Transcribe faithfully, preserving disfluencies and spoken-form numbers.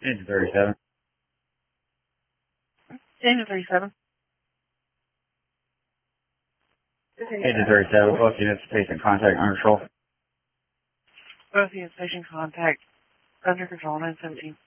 Agent thirty-seven. Agent thirty-seven. Agent thirty-seven, both units, patient contact under control. Both units, patient contact under control, nine seventeen.